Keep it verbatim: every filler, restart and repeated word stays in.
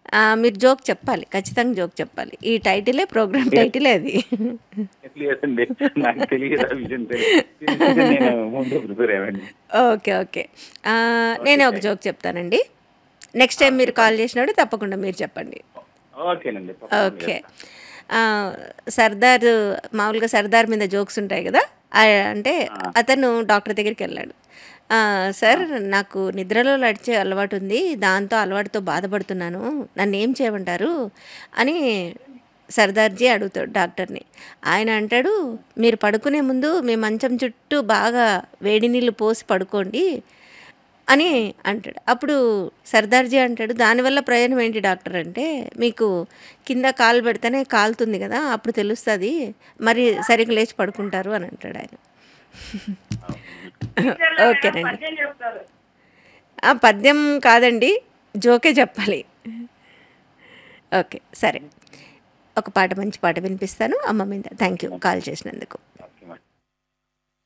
ఆ! మీరు జోక్ చెప్పాలి. ఖచ్చితంగా జోక్ చెప్పాలి. ఈ టైటిలే ప్రోగ్రామ్ యెస్. టైటిలే అది. యెస్ అండి. నాకు తెలియదు ఆ విషయం తెలి తెలిసుంటే నేను ముందే ప్రిపేర్ అయ్యేవాడిని. ఓకే. ఓకే. ఆహ్, ఓకే. నేనే ఒక థాంక్స్. జోక్ చెప్తానండి. నెక్స్ట్ ఆ! టైమ్ మీరు కాల్ చెప్పండి. చేసినప్పుడు తప్పకుండా మీరు చెప్పండి. ఓకేనండి. తప్పకుండా ఓకే. చెప్తా. ఆహ్, 'సర్దార్' మామూలుగా 'సర్దార్' మీద జోక్స్ ఉంటాయి గదా! ఆహ్, అంటే ఆ! అతను డాక్టర్ దగ్గరికెళ్ళాడు. ఆహ్, ఆ! "సార్ నాకు నిద్రలో నడిచే అలవాటుంది. దాంతో అలవాటుతో బాధపడుతున్నాను. నన్నేం చేయమంటారు?" అని సర్దార్జీ అడుగుతాడు డాక్టర్‌ని. ఆయన అంటాడు, "మీరు పడుకునే ముందు మీ మంచం చుట్టూ బాగా వేడి నీళ్లు పోసి పడుకోండి" అని హ్మ్. అంటాడు. అప్పుడు సర్దార్జీ అంటాడు, "దానివల్ల ప్రయోజనం ఏంటి డాక్టర్" అంటే, "మీకు కింద కాలు పెడితేనే కాలుతుంది గదా! అప్పుడు తెలుస్తది. మరి సరిగ్గా లేచి పడుకుంటారు" అని అంటాడు ఆయన. అవును. ఓకేనండి. ఆ! పద్యం కాదండి. జోకే చెప్పాలి. ఓకే. సరే. ఒక పాట మంచి పాట వినిపిస్తాను. అమ్మ మీద థ్యాంక్ యూ ఓకేనండి. కాల్ చేసినందుకు.